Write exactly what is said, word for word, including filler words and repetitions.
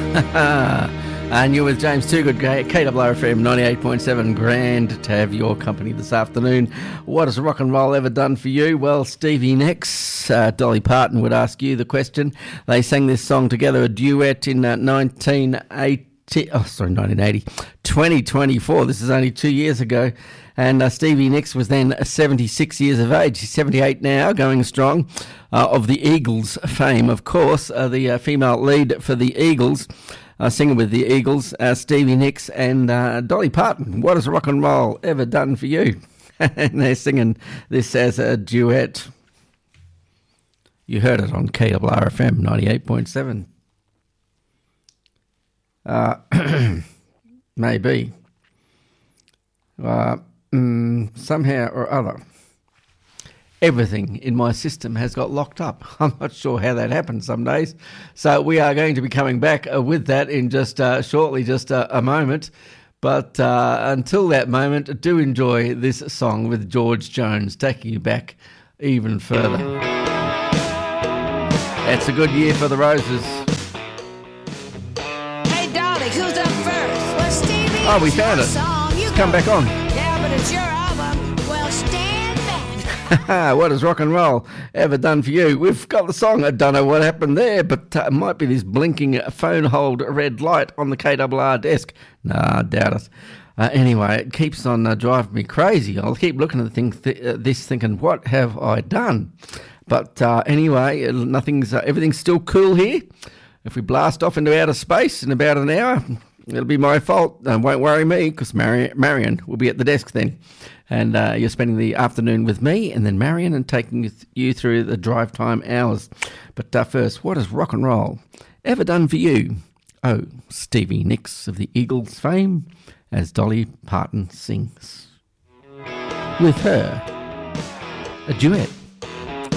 And you're with James Toogood, K W R F M ninety-eight point seven. Grand to have your company this afternoon. What has rock and roll ever done for you? Well, Stevie Nicks, uh, Dolly Parton would ask you the question. They sang this song together, a duet in uh, nineteen eighty. Oh, sorry, nineteen eighty. twenty twenty-four. This is only two years ago. And uh, Stevie Nicks was then seventy-six years of age. He's seventy-eight now, going strong. Uh, of the Eagles fame, of course, uh, the uh, female lead for the Eagles. Uh, singing with the Eagles, uh, Stevie Nicks and uh, Dolly Parton. What has rock and roll ever done for you? And they're singing this as a duet. You heard it on K W R F M ninety-eight point seven. Uh, maybe. Uh, mm, somehow or other, everything in my system has got locked up. I'm not sure how that happens some days. So we are going to be coming back uh, with that in just uh, shortly, just uh, a moment. But uh, until that moment, do enjoy this song with George Jones, taking you back even further. It's a good year for the Roses. Hey, Dolly, who's up first? Well, Stevie, oh, we found it. Song. You Come back on. Yeah, but it's your album. Well, stand back. What has rock and roll ever done for you? We've got the song. I don't know what happened there, but uh, it might be this blinking phone hold red light on the K W R desk. Nah, I doubt it. Uh, anyway, it keeps on uh, driving me crazy. I'll keep looking at the thing, th- uh, this thinking, what have I done? But uh, anyway, nothing's uh, everything's still cool here. If we blast off into outer space in about an hour, it'll be my fault. Uh, won't worry me, because Mari- Marion will be at the desk then. And uh, you're spending the afternoon with me and then Marion and taking you, th- you through the drive time hours. But uh, first, what has rock and roll ever done for you? Oh, Stevie Nicks of the Eagles fame, as Dolly Parton sings. With her, a duet.